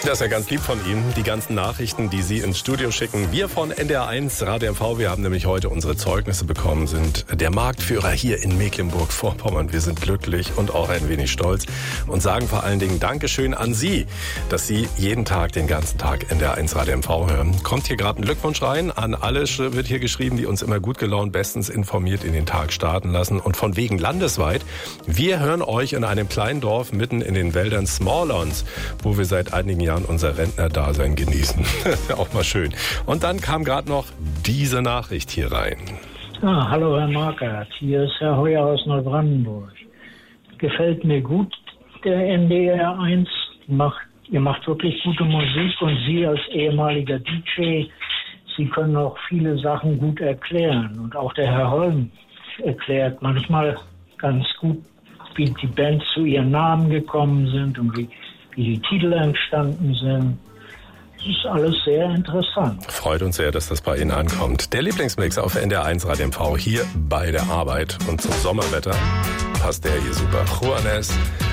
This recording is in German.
Das ist ja ganz lieb von Ihnen, die ganzen Nachrichten, die Sie ins Studio schicken. Wir von NDR1 Radio MV, wir haben nämlich heute unsere Zeugnisse bekommen, sind der Marktführer hier in Mecklenburg-Vorpommern. Wir sind glücklich und auch ein wenig stolz und sagen vor allen Dingen Dankeschön an Sie, dass Sie jeden Tag, den ganzen Tag NDR1 Radio MV hören. Kommt hier gerade ein Glückwunsch rein an alle, wird hier geschrieben, die uns immer gut gelaunt, bestens informiert in den Tag starten lassen. Und von wegen landesweit, wir hören euch in einem kleinen Dorf mitten in den Wäldern Smallons, wo wir seit einigen Jahren unser Rentnerdasein genießen. Das ist ja auch mal schön. Und dann kam gerade noch diese Nachricht hier rein. Hallo Herr Markert, hier ist Herr Heuer aus Neubrandenburg. Gefällt mir gut, der NDR 1. Ihr macht wirklich gute Musik und Sie als ehemaliger DJ, Sie können auch viele Sachen gut erklären. Und auch der Herr Holm erklärt manchmal ganz gut, wie die Bands zu ihren Namen gekommen sind und wie die Titel entstanden sind. Das ist alles sehr interessant. Freut uns sehr, dass das bei Ihnen ankommt. Der Lieblingsmix auf NDR1 Radio MV hier bei der Arbeit. Und zum Sommerwetter passt der hier super. Juanes